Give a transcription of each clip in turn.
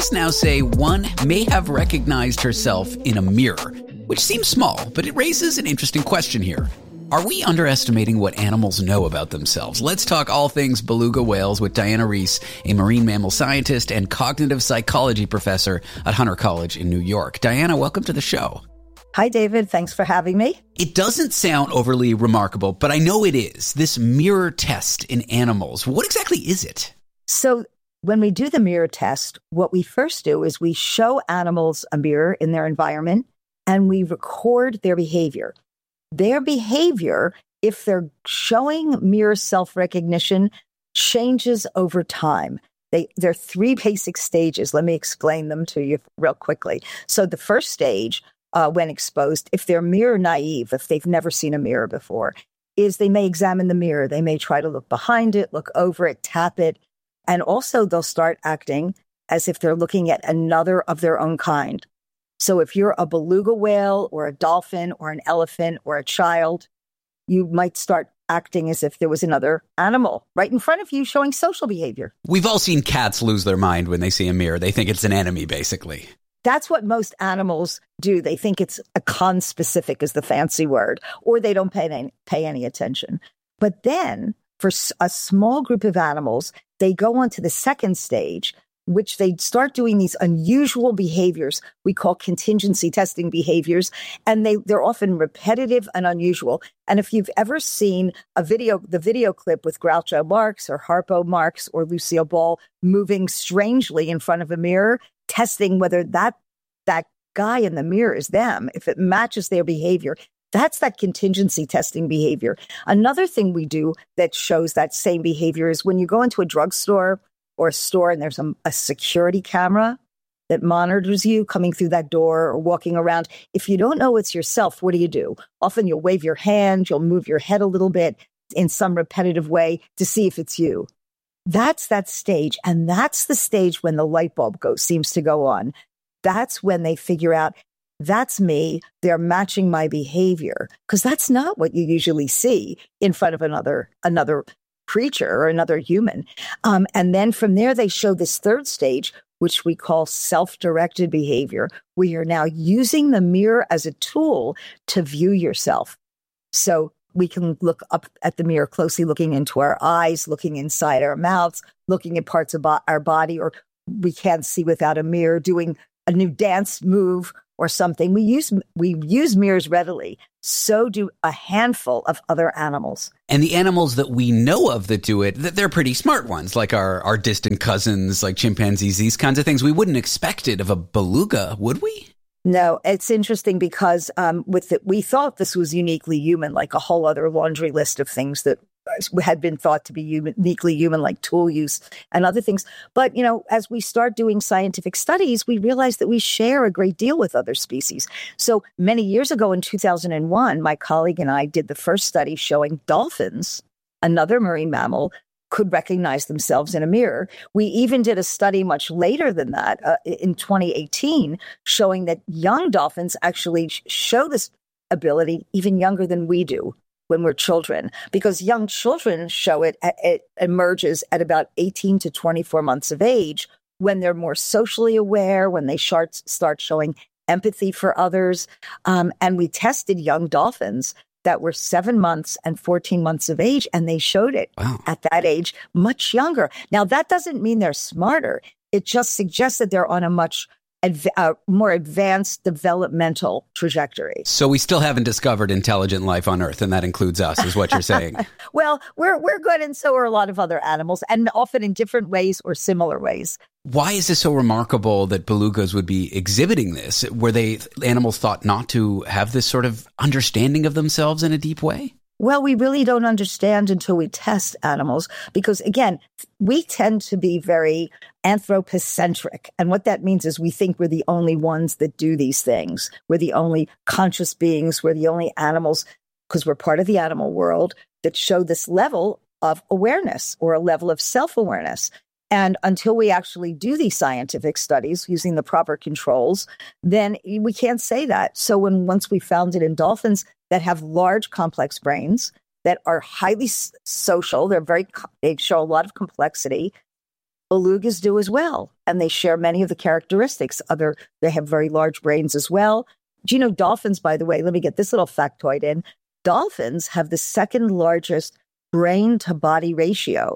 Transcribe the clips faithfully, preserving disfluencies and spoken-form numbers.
Now say one may have recognized herself in a mirror, which seems small, but it raises an interesting question here. Are we underestimating what animals know about themselves? Let's talk all things beluga whales with Diana Reiss, a marine mammal scientist and cognitive psychology professor at Hunter College in New York. Diana, welcome to the show. Hi, David. Thanks for having me. It doesn't sound overly remarkable, but I know it is. This mirror test in animals, what exactly is it? So when we do the mirror test, what we first do is we show animals a mirror in their environment and we record their behavior. Their behavior, if they're showing mirror self-recognition, changes over time. They, there are three basic stages. Let me explain them to you real quickly. So the first stage, uh, when exposed, if they're mirror naive, if they've never seen a mirror before, is they may examine the mirror. They may try to look behind it, look over it, tap it. And also they'll start acting as if they're looking at another of their own kind. So if you're a beluga whale or a dolphin or an elephant or a child, you might start acting as if there was another animal right in front of you showing social behavior. We've all seen cats lose their mind when they see a mirror. They think it's an enemy, basically. That's what most animals do. They think it's a conspecific is the fancy word, or they don't pay any, pay any attention. But then for a small group of animals, they go on to the second stage, which they start doing these unusual behaviors we call contingency testing behaviors, and they, they're often repetitive and unusual. And if you've ever seen a video, the video clip with Groucho Marx or Harpo Marx or Lucille Ball moving strangely in front of a mirror, testing whether that that guy in the mirror is them, if it matches their behavior, that's that contingency testing behavior. Another thing we do that shows that same behavior is when you go into a drugstore or a store and there's a, a security camera that monitors you coming through that door or walking around. If you don't know it's yourself, what do you do? Often you'll wave your hand, you'll move your head a little bit in some repetitive way to see if it's you. That's that stage. And that's the stage when the light bulb goes, seems to go on. That's when they figure out, that's me. They're matching my behavior, because that's not what you usually see in front of another another creature or another human. Um, and then from there, they show this third stage, which we call self-directed behavior, where you're now using the mirror as a tool to view yourself. So we can look up at the mirror closely, looking into our eyes, looking inside our mouths, looking at parts of bo- our body, or we can't see without a mirror, doing a new dance move or something. We use we use mirrors readily. So do a handful of other animals. And the animals that we know of that do it, they're pretty smart ones, like our, our distant cousins, like chimpanzees, these kinds of things. We wouldn't expect it of a beluga, would we? No, it's interesting because um, with it, we thought this was uniquely human, like a whole other laundry list of things that had been thought to be uniquely human, like tool use and other things. But, you know, as we start doing scientific studies, we realize that we share a great deal with other species. So many years ago in two thousand one, my colleague and I did the first study showing dolphins, another marine mammal, could recognize themselves in a mirror. We even did a study much later than that uh, in twenty eighteen, showing that young dolphins actually sh- show this ability even younger than we do when we're children, because young children show it, it emerges at about eighteen to twenty-four months of age, when they're more socially aware, when they start, start showing empathy for others. Um, and we tested young dolphins that were seven months and fourteen months of age, and they showed it wow. at that age much younger. Now, that doesn't mean they're smarter. It just suggests that they're on a much adv- uh, more advanced developmental trajectory. So we still haven't discovered intelligent life on Earth, and that includes us, is what you're saying. Well, we're we're good, and so are a lot of other animals, and often in different ways or similar ways. Why is this so remarkable that belugas would be exhibiting this? Were they animals thought not to have this sort of understanding of themselves in a deep way? Well, we really don't understand until we test animals, because, again, we tend to be very anthropocentric. And what that means is we think we're the only ones that do these things. We're the only conscious beings. We're the only animals, because we're part of the animal world, that show this level of awareness or a level of self-awareness. And until we actually do these scientific studies using the proper controls, then we can't say that. So when once we found it in dolphins that have large, complex brains, that are highly social, they're very, they show a lot of complexity, belugas do as well. And they share many of the characteristics. Other, they have very large brains as well. Do you know dolphins, by the way, let me get this little factoid in. Dolphins have the second largest brain to body ratio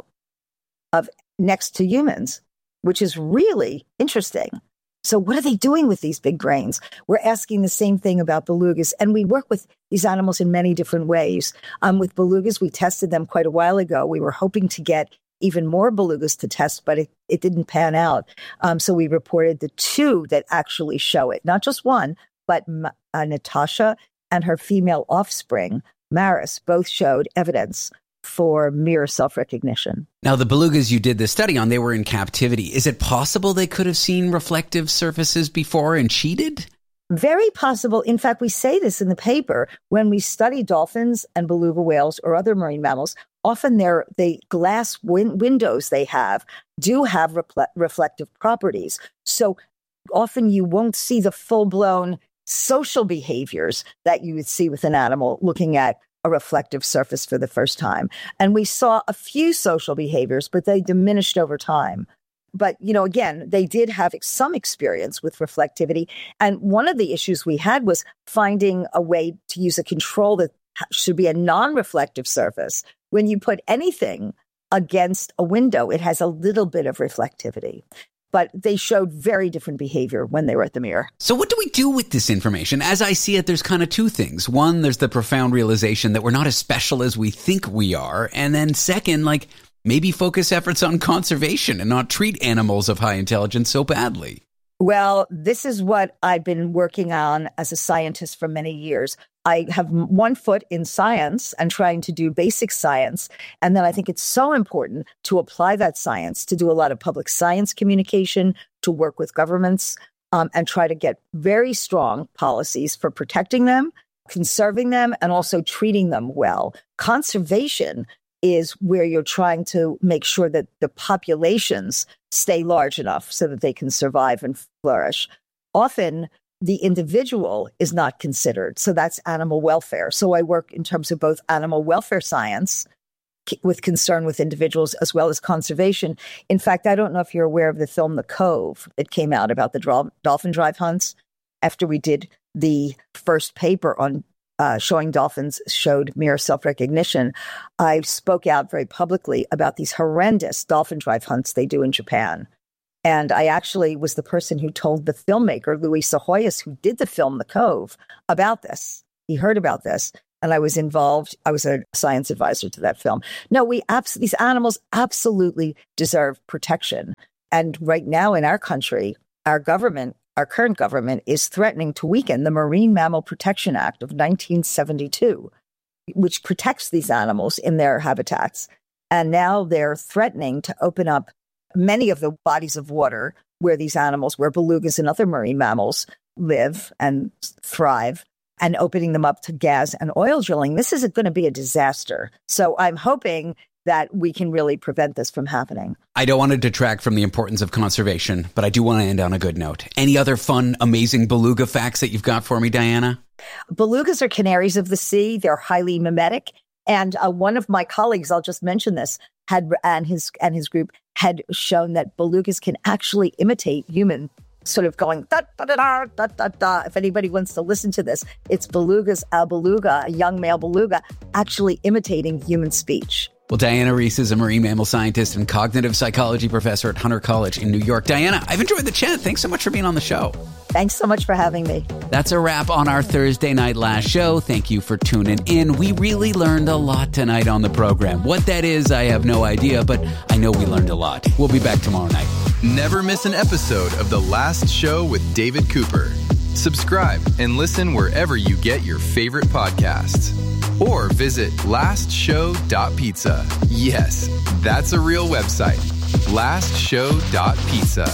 of next to humans, which is really interesting. So what are they doing with these big brains? We're asking the same thing about belugas, and we work with these animals in many different ways. Um, with belugas, we tested them quite a while ago. We were hoping to get even more belugas to test, but it, it didn't pan out. Um, so we reported the two that actually show it, not just one, but uh, Natasha and her female offspring, Maris, both showed evidence for mirror self-recognition. Now, the belugas you did this study on, they were in captivity. Is it possible they could have seen reflective surfaces before and cheated? Very possible. In fact, we say this in the paper. When we study dolphins and beluga whales or other marine mammals, often their the glass win- windows they have do have repl- reflective properties. So often you won't see the full-blown social behaviors that you would see with an animal looking at a reflective surface for the first time. And we saw a few social behaviors, but they diminished over time. But, you know, again, they did have some experience with reflectivity. And one of the issues we had was finding a way to use a control that should be a non-reflective surface. When you put anything against a window, it has a little bit of reflectivity. But they showed very different behavior when they were at the mirror. So what do we do with this information? As I see it, there's kind of two things. One, there's the profound realization that we're not as special as we think we are. And then second, like maybe focus efforts on conservation and not treat animals of high intelligence so badly. Well, this is what I've been working on as a scientist for many years. I have one foot in science and trying to do basic science. And then I think it's so important to apply that science, to do a lot of public science communication, to work with governments, um, and try to get very strong policies for protecting them, conserving them, and also treating them well. Conservation is where you're trying to make sure that the populations stay large enough so that they can survive and flourish. Often, the individual is not considered. So that's animal welfare. So I work in terms of both animal welfare science with concern with individuals as well as conservation. In fact, I don't know if you're aware of the film The Cove that came out about the dol- dolphin drive hunts. After we did the first paper on uh, showing dolphins showed mirror self-recognition, I spoke out very publicly about these horrendous dolphin drive hunts they do in Japan. And I actually was the person who told the filmmaker, Luis Ahoyas, who did the film The Cove, about this. He heard about this, and I was involved. I was a science advisor to that film. No, we abs- these animals absolutely deserve protection. And right now in our country, our government, our current government, is threatening to weaken the Marine Mammal Protection Act of nineteen seventy-two, which protects these animals in their habitats. And now they're threatening to open up many of the bodies of water where these animals, where belugas and other marine mammals live and thrive, and opening them up to gas and oil drilling. This isn't going to be a disaster. So I'm hoping that we can really prevent this from happening. I don't want to detract from the importance of conservation, but I do want to end on a good note. Any other fun, amazing beluga facts that you've got for me, Diana? Belugas are canaries of the sea. They're highly mimetic. And uh, one of my colleagues, I'll just mention this, had and his and his group had shown that belugas can actually imitate human, sort of going da da da da da da da. If anybody wants to listen to this, it's belugas, a beluga, a young male beluga, actually imitating human speech. Well, Diana Reiss is a marine mammal scientist and cognitive psychology professor at Hunter College in New York. Diana, I've enjoyed the chat. Thanks so much for being on the show. Thanks so much for having me. That's a wrap on our Thursday night last show. Thank you for tuning in. We really learned a lot tonight on the program. What that is, I have no idea, but I know we learned a lot. We'll be back tomorrow night. Never miss an episode of The Last Show with David Cooper. Subscribe and listen wherever you get your favorite podcasts. Or visit last show dot pizza. Yes, that's a real website. last show dot pizza.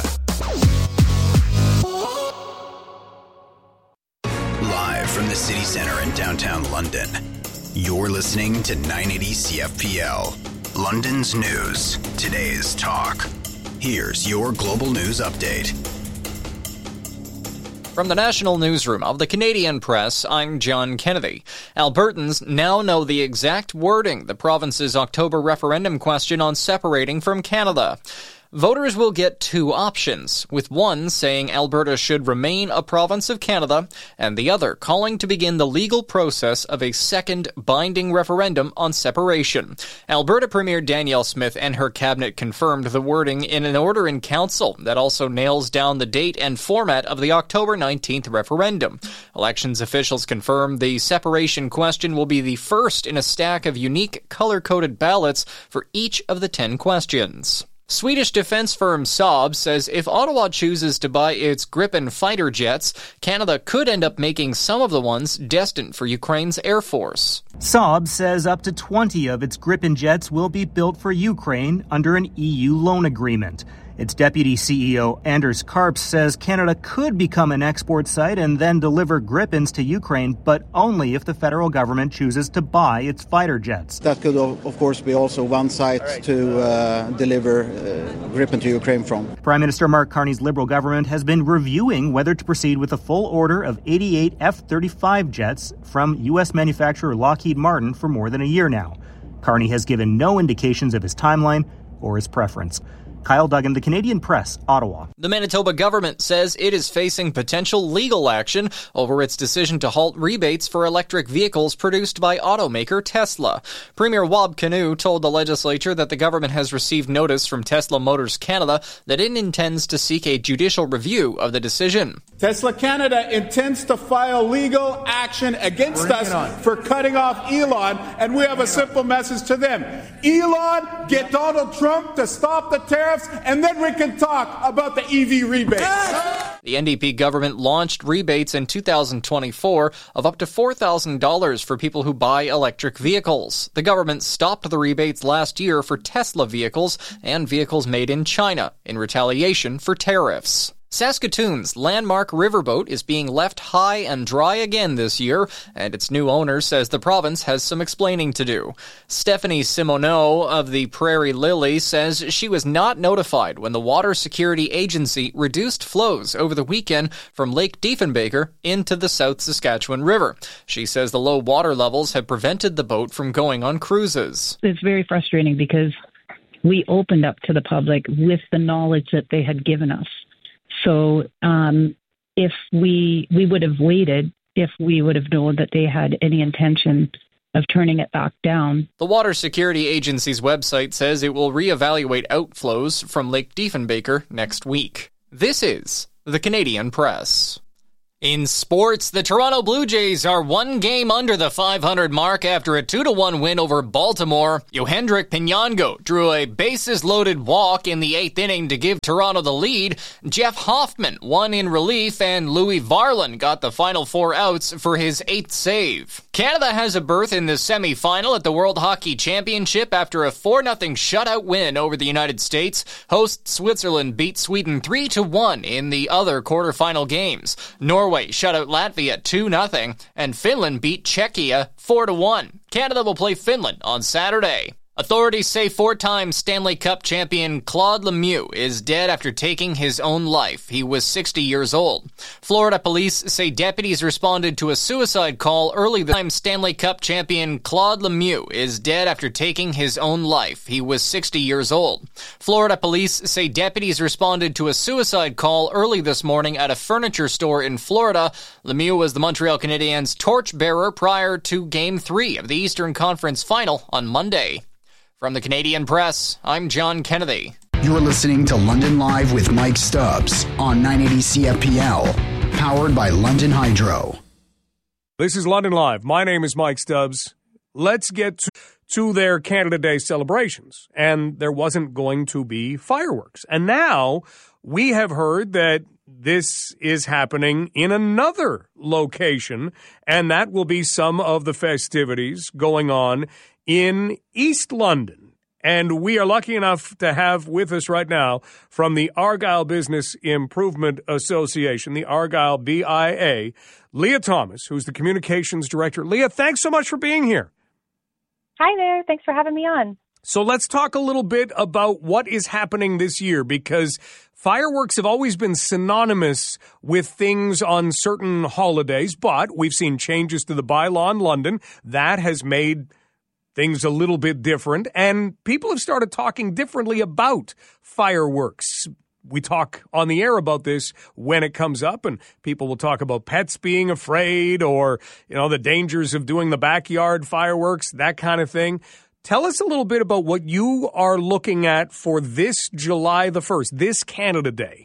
Live from the city center in downtown London, you're listening to nine eighty C F P L, London's news, today's talk. Here's your global news update. From the National Newsroom of the Canadian Press, I'm John Kennedy. Albertans now know the exact wording the province's October referendum question on separating from Canada. Voters will get two options, with one saying Alberta should remain a province of Canada, and the other calling to begin the legal process of a second binding referendum on separation. Alberta Premier Danielle Smith and her cabinet confirmed the wording in an order in council that also nails down the date and format of the October nineteenth referendum. Elections officials confirmed the separation question will be the first in a stack of unique color-coded ballots for each of the ten questions. Swedish defense firm Saab says if Ottawa chooses to buy its Gripen fighter jets, Canada could end up making some of the ones destined for Ukraine's Air Force. Saab says up to twenty of its Gripen jets will be built for Ukraine under an E U loan agreement. Its deputy C E O, Anders Karps, says Canada could become an export site and then deliver Gripens to Ukraine, but only if the federal government chooses to buy its fighter jets. That could, of course, be also one site right. to uh, deliver uh, Gripen to Ukraine from. Prime Minister Mark Carney's Liberal government has been reviewing whether to proceed with a full order of eighty-eight F thirty-five jets from U S manufacturer Lockheed Martin for more than a year now. Carney has given no indications of his timeline or his preference. Kyle Duggan, The Canadian Press, Ottawa. The Manitoba government says it is facing potential legal action over its decision to halt rebates for electric vehicles produced by automaker Tesla. Premier Wab Kinew told the legislature that the government has received notice from Tesla Motors Canada that it intends to seek a judicial review of the decision. Tesla Canada intends to file legal action against Bring us for cutting off Elon, and we have a simple message to them. Elon, get Donald Trump to stop the tariffs, and then we can talk about the E V rebates. The N D P government launched rebates in two thousand twenty-four of up to four thousand dollars for people who buy electric vehicles. The government stopped the rebates last year for Tesla vehicles and vehicles made in China in retaliation for tariffs. Saskatoon's landmark riverboat is being left high and dry again this year, and its new owner says the province has some explaining to do. Stephanie Simoneau of the Prairie Lily says she was not notified when the Water Security Agency reduced flows over the weekend from Lake Diefenbaker into the South Saskatchewan River. She says the low water levels have prevented the boat from going on cruises. It's very frustrating because we opened up to the public with the knowledge that they had given us. So um, if we we would have waited, if we would have known that they had any intention of turning it back down. The Water Security Agency's website says it will reevaluate outflows from Lake Diefenbaker next week. This is the Canadian Press. In sports, the Toronto Blue Jays are one game under the five hundred mark after a two to one win over Baltimore. Yohendrick Pinango drew a bases-loaded walk in the eighth inning to give Toronto the lead. Jeff Hoffman won in relief, and Louis Varland got the final four outs for his eighth save. Canada has a berth in the semifinal at the World Hockey Championship after a four nothing shutout win over the United States. Host Switzerland beat Sweden three to one in the other quarterfinal games. Norway shut out Latvia two nothing, and Finland beat Czechia four to one. Canada will play Finland on Saturday. Authorities say four-time Stanley Cup champion Claude Lemieux is dead after taking his own life. He was sixty years old. Florida police say deputies responded to a suicide call early this time. Stanley Cup champion Claude Lemieux is dead after taking his own life. He was sixty years old. Florida police say deputies responded to a suicide call early this morning at a furniture store in Florida. Lemieux was the Montreal Canadiens' torchbearer prior to Game three of the Eastern Conference Final on Monday. From the Canadian Press, I'm John Kennedy. You're listening to London Live with Mike Stubbs on nine eighty C F P L, powered by London Hydro. This is London Live. My name is Mike Stubbs. Let's get to, to their Canada Day celebrations. And there wasn't going to be fireworks. And now we have heard that this is happening in another location, and that will be some of the festivities going on in East London. And we are lucky enough to have with us right now from the Argyle Business Improvement Association, the Argyle B I A, Leah Thomas, who's the communications director. Leah, thanks so much for being here. Hi there. Thanks for having me on. So let's talk a little bit about what is happening this year, because fireworks have always been synonymous with things on certain holidays, but we've seen changes to the bylaw in London that has made things a little bit different, and people have started talking differently about fireworks. We talk on the air about this when it comes up, and people will talk about pets being afraid or, you know, the dangers of doing the backyard fireworks, that kind of thing. Tell us a little bit about what you are looking at for this July the first, this Canada Day.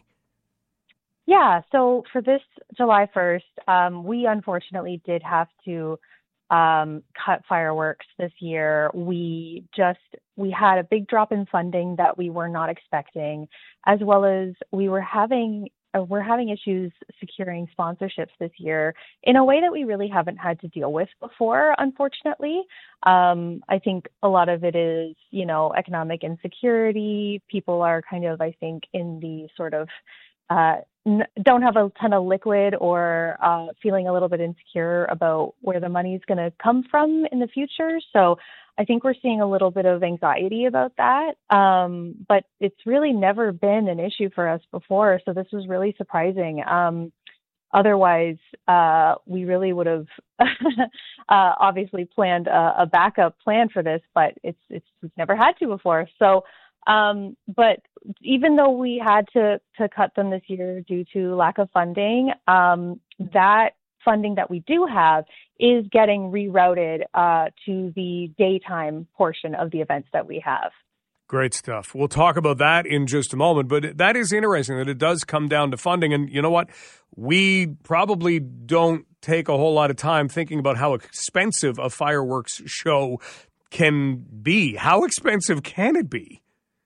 Yeah, so for this July first, um, we unfortunately did have to um, cut fireworks this year. We just, we had a big drop in funding that we were not expecting, as well as we were having, uh, we're having issues securing sponsorships this year in a way that we really haven't had to deal with before, unfortunately. Um, I think a lot of it is, you know, economic insecurity. People are kind of, I think, in the sort of, uh, don't have a ton of liquid or uh, feeling a little bit insecure about where the money is going to come from in the future. So I think we're seeing a little bit of anxiety about that. Um, but it's really never been an issue for us before. So this was really surprising. Um, otherwise, uh, we really would have uh, obviously planned a, a backup plan for this, but it's, it's, we've never had to before. So Um, but even though we had to, to cut them this year due to lack of funding, um, that funding that we do have is getting rerouted uh, to the daytime portion of the events that we have. Great stuff. We'll talk about that in just a moment, but that is interesting that it does come down to funding. And you know what? We probably don't take a whole lot of time thinking about how expensive a fireworks show can be. How expensive can it be?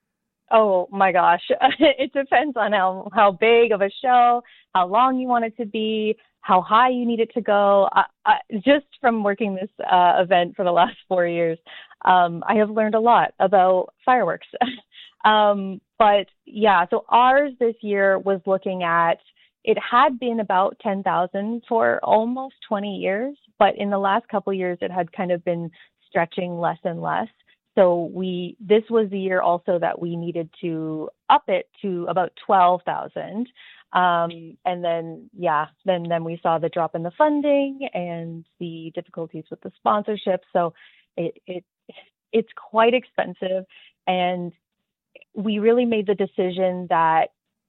Oh my gosh. It depends on how, how big of a show, how long you want it to be, how high you need it to go. I, I, just from working this uh, event for the last four years, um, I have learned a lot about fireworks. um, but yeah, so ours this year was looking at, it had been about ten thousand for almost twenty years, but in the last couple of years, it had kind of been stretching less and less. So we, this was the year also that we needed to up it to about twelve thousand. Um, and then, yeah, then, then we saw the drop in the funding and the difficulties with the sponsorship. So it, it, it's quite expensive. And we really made the decision that,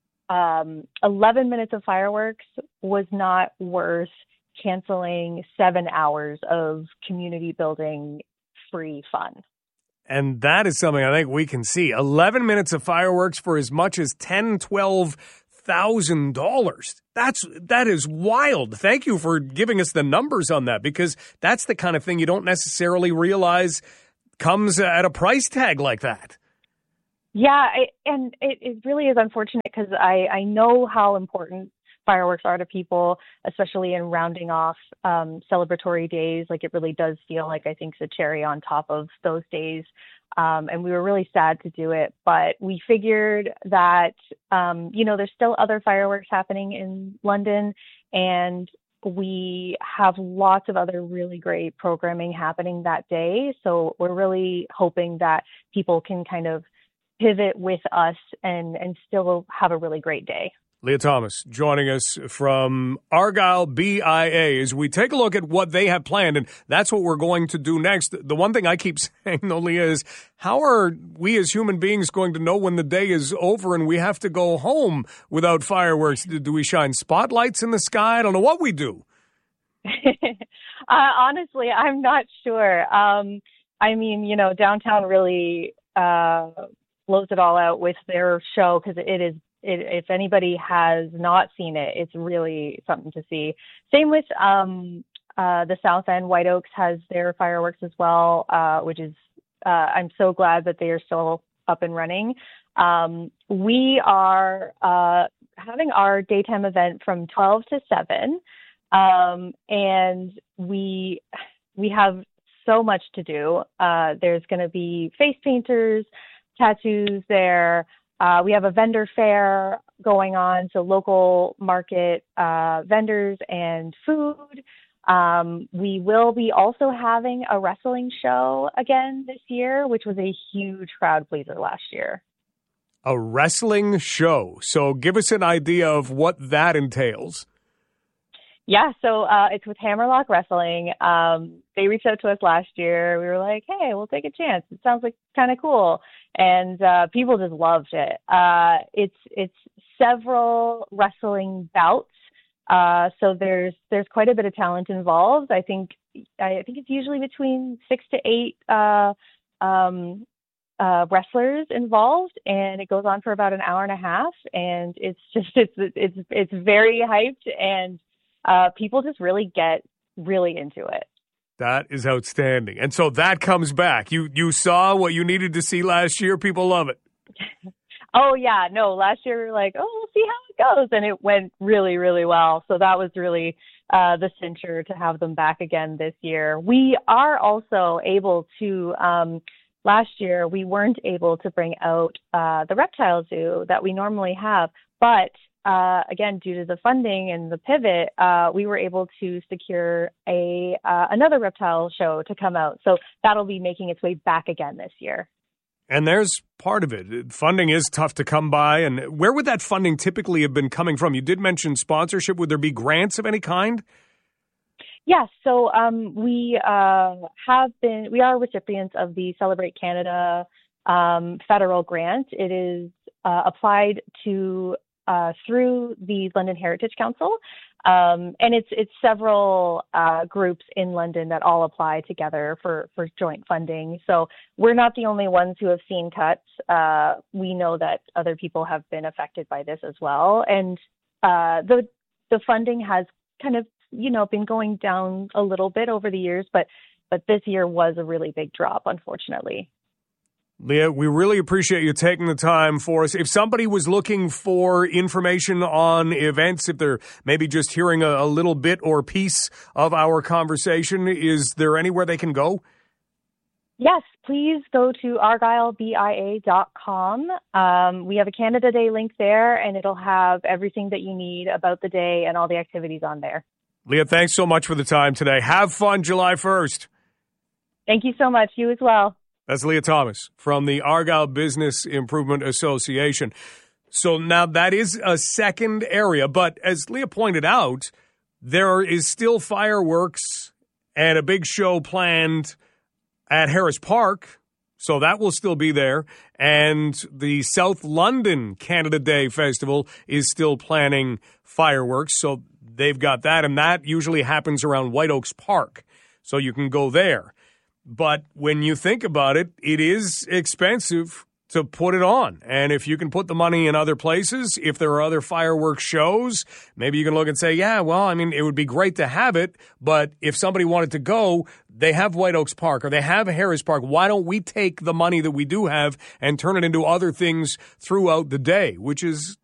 um, eleven minutes of fireworks was not worth canceling seven hours of community building free fun. And that is something I think we can see. eleven minutes of fireworks for as much as ten thousand dollars, twelve thousand dollars. That's, that is wild. Thank you for giving us the numbers on that, because that's the kind of thing you don't necessarily realize comes at a price tag like that. Yeah, I, and it, it really is unfortunate because I, I know how important fireworks are to people, especially in rounding off um, celebratory days. Like, it really does feel like, I think, the cherry on top of those days. Um, and we were really sad to do it, but we figured that, um, you know, there's still other fireworks happening in London, and we have lots of other really great programming happening that day. So we're really hoping that people can kind of pivot with us and, and still have a really great day. Leah Thomas joining us from Argyle B I A as we take a look at what they have planned, and that's what we're going to do next. The one thing I keep saying, though, Leah, is how are we as human beings going to know when the day is over and we have to go home without fireworks? Do we shine spotlights in the sky? I don't know what we do. uh, honestly, I'm not sure. Um, I mean, you know, downtown really uh, blows it all out with their show because it is It, if anybody has not seen it, it's really something to see. Same with um, uh, the South End. White Oaks has their fireworks as well, uh, which is, uh, I'm so glad that they are still up and running. Um, we are uh, having our daytime event from twelve to seven, um, and we we have so much to do. Uh, there's going to be face painters, tattoos there. Uh, we have a vendor fair going on, so local market uh, vendors and food. Um, we will be also having a wrestling show again this year, which was a huge crowd pleaser last year. A wrestling show. So give us an idea of what that entails. Yeah, so uh, it's with Hammerlock Wrestling. Um, they reached out to us last year. We were like, hey, we'll take a chance. It sounds like kind of cool. And uh, people just loved it. Uh, it's it's several wrestling bouts. Uh, so there's there's quite a bit of talent involved. I think I think it's usually between six to eight uh, um, uh, wrestlers involved, and it goes on for about an hour and a half. And it's just it's it's it's very hyped, and uh, people just really get really into it. That is outstanding. And so that comes back. You you saw what you needed to see last year. People love it. Oh, yeah. No, last year we were like, oh, we'll see how it goes. And it went really, really well. So that was really uh, the cincher to have them back again this year. We are also able to, um, last year, we weren't able to bring out uh, the reptile zoo that we normally have. But uh, again, due to the funding and the pivot, uh, we were able to secure a uh, another reptile show to come out. So that'll be making its way back again this year. And there's part of it. Funding is tough to come by. And where would that funding typically have been coming from? You did mention sponsorship. Would there be grants of any kind? Yes. So um, we uh, have been, we are recipients of the Celebrate Canada um, federal grant. It is uh, applied to uh, through the London Heritage Council. Um, and it's it's several uh, groups in London that all apply together for, for joint funding. So we're not the only ones who have seen cuts. Uh, we know that other people have been affected by this as well. And uh, the the funding has kind of, you know, been going down a little bit over the years, but but this year was a really big drop, unfortunately. Leah, we really appreciate you taking the time for us. If somebody was looking for information on events, if they're maybe just hearing a, a little bit or piece of our conversation, is there anywhere they can go? Yes, please go to argyle b i a dot com. Um, we have a Canada Day link there, and it'll have everything that you need about the day and all the activities on there. Leah, thanks so much for the time today. Have fun July first. Thank you so much. You as well. That's Leah Thomas from the Argyle Business Improvement Association. So now that is a second area, but as Leah pointed out, there is still fireworks and a big show planned at Harris Park, so that will still be there. And the South London Canada Day Festival is still planning fireworks, so they've got that, and that usually happens around White Oaks Park, so you can go there. But when you think about it, it is expensive to put it on. And if you can put the money in other places, if there are other fireworks shows, maybe you can look and say, yeah, well, I mean, it would be great to have it. But if somebody wanted to go, they have White Oaks Park or they have Harris Park. Why don't we take the money that we do have and turn it into other things throughout the day, which is